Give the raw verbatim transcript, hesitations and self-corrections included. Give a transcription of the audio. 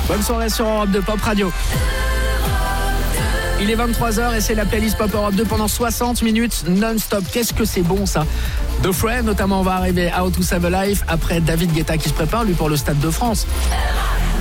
Bonne soirée sur Europe deux Pop Radio. Il est vingt-trois heures et c'est la playlist Pop Europe deux pendant soixante minutes non-stop. Qu'est-ce que c'est bon ça. The Friend notamment va arriver, How to Save a Life, après David Guetta qui se prépare lui pour le Stade de France.